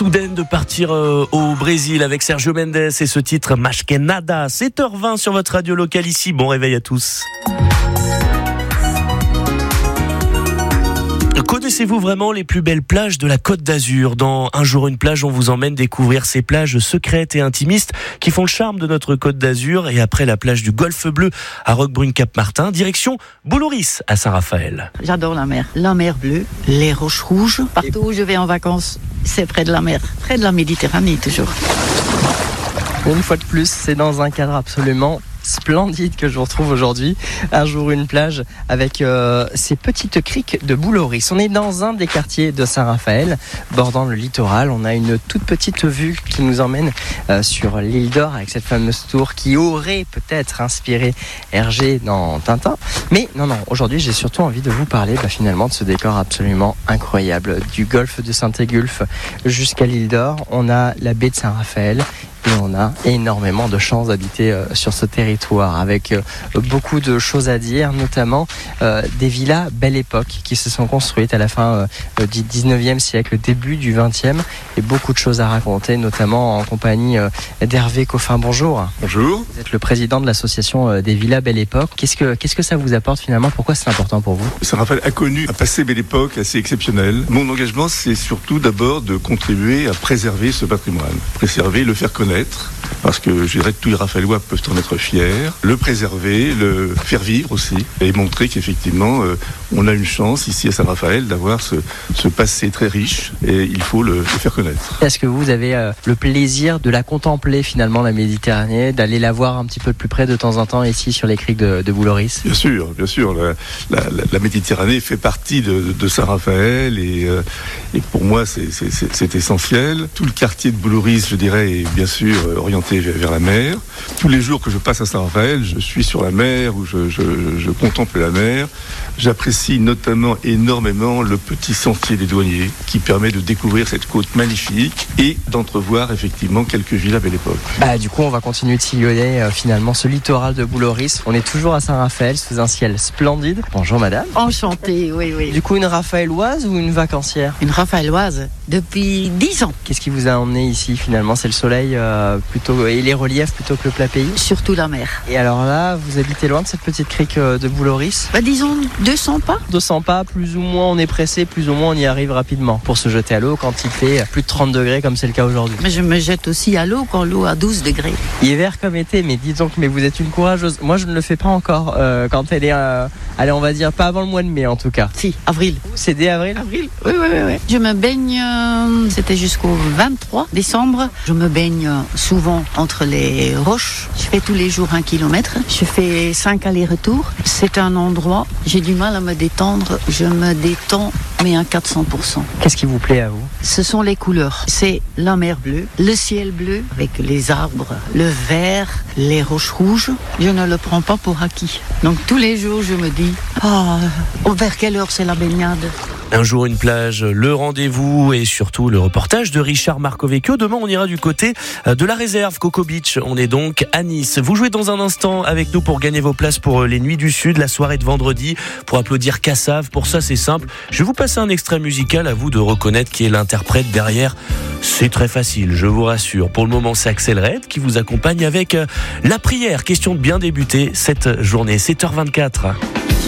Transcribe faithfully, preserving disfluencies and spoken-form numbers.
Soudaine de partir euh, au Brésil avec Sergio Mendes et ce titre Mais Que Nada. sept heures vingt sur votre radio locale ici. Bon réveil à tous. Connaissez-vous vraiment les plus belles plages de la Côte d'Azur ? Dans Un jour une plage, on vous emmène découvrir ces plages secrètes et intimistes qui font le charme de notre Côte d'Azur. Et après la plage du Golfe Bleu à Roquebrune-Cap-Martin, direction Boulouris à Saint-Raphaël. J'adore la mer. La mer bleue, les roches rouges. Partout où je vais en vacances, c'est près de la mer. Près de la Méditerranée toujours. Une fois de plus, c'est dans un cadre absolument splendide que je vous retrouve aujourd'hui. Un jour une plage avec euh, ces petites criques de Boulouris. On est dans un des quartiers de Saint-Raphaël, bordant le littoral. On a une toute petite vue qui nous emmène euh, sur l'île d'Or avec cette fameuse tour qui aurait peut-être inspiré Hergé dans Tintin. Mais non, non, aujourd'hui j'ai surtout envie de vous parler bah, finalement de ce décor absolument incroyable. Du golfe de Saint-Égulphe jusqu'à l'île d'Or, on a la baie de Saint-Raphaël. Et on a énormément de chance d'habiter euh, sur ce territoire avec euh, beaucoup de choses à dire, notamment euh, des villas belle époque qui se sont construites à la fin euh, du dix-neuvième siècle, début du vingtième, et beaucoup de choses à raconter, notamment en compagnie euh, d'Hervé Coffin. Bonjour. Bonjour. Vous êtes le président de l'association euh, des villas belle époque. Qu'est-ce que, qu'est-ce que ça vous apporte finalement ? Pourquoi c'est important pour vous ? Saint-Raphaël a connu un passé belle époque assez exceptionnel. Mon engagement, c'est surtout d'abord de contribuer à préserver ce patrimoine, préserver, le faire connaître. Parce que je dirais que tous les Raphaëlois peuvent en être fiers, le préserver, le faire vivre aussi, et montrer qu'effectivement, euh, on a une chance ici à Saint-Raphaël d'avoir ce, ce passé très riche, et il faut le, le faire connaître. Est-ce que vous avez euh, le plaisir de la contempler finalement, la Méditerranée, d'aller la voir un petit peu de plus près de temps en temps ici sur les criques de, de Boulouris ? Bien sûr, bien sûr. La, la, la Méditerranée fait partie de, de Saint-Raphaël, et, euh, et pour moi, c'est, c'est, c'est, c'est essentiel. Tout le quartier de Boulouris, je dirais, est bien sûr orienté vers la mer. Tous les jours que je passe à Saint-Raphaël, je suis sur la mer ou je, je, je contemple la mer. J'apprécie notamment énormément le petit sentier des douaniers qui permet de découvrir cette côte magnifique et d'entrevoir effectivement quelques villas belle époque. Bah, du coup, on va continuer de sillonner euh, finalement ce littoral de Boulouris. On est toujours à Saint-Raphaël sous un ciel splendide. Bonjour madame. Enchantée, oui, oui. Du coup, une Raphaëloise ou une vacancière ? Une Raphaëloise depuis dix ans. Qu'est-ce qui vous a emmené ici finalement ? C'est le soleil euh, plutôt et les reliefs plutôt que le plat pays ? Surtout la mer. Et alors là, vous habitez loin de cette petite crique euh, de Boulouris ? Bah, disons deux cents pas. deux cents pas, plus ou moins on est pressé, plus ou moins on y arrive rapidement pour se jeter à l'eau quand il fait plus de trente degrés comme c'est le cas aujourd'hui. Mais je me jette aussi à l'eau quand l'eau a douze degrés. Hiver comme été, mais dites donc, mais vous êtes une courageuse. Moi je ne le fais pas encore euh, quand elle est, euh, allez on va dire pas avant le mois de mai en tout cas. Si, avril. C'est dès avril ? Avril, oui, oui, oui, oui. Je me baigne, euh, c'était jusqu'au vingt-trois décembre. Je me baigne souvent entre les roches. Je fais tous les jours un kilomètre. Je fais cinq allers-retours. C'est un endroit, j'ai du mal à me détendre. Je me détends, mais à quatre cents pour cent. Qu'est-ce qui vous plaît à vous ? Ce sont les couleurs. C'est la mer bleue, le ciel bleu, avec les arbres, le vert, les roches rouges. Je ne le prends pas pour acquis. Donc tous les jours, je me dis, ah, oh, vers quelle heure c'est la baignade ? Un jour une plage, le rendez-vous et surtout le reportage de Richard Marcovecchio. Demain, on ira du côté de la réserve Coco Beach. On est donc à Nice. Vous jouez dans un instant avec nous pour gagner vos places pour les Nuits du Sud, la soirée de vendredi, pour applaudir Cassav. Pour ça, c'est simple. Je vais vous passer un extrait musical, à vous de reconnaître qui est l'interprète derrière. C'est très facile, je vous rassure. Pour le moment, c'est Axel Red qui vous accompagne avec la prière. Question de bien débuter cette journée. sept heures vingt-quatre.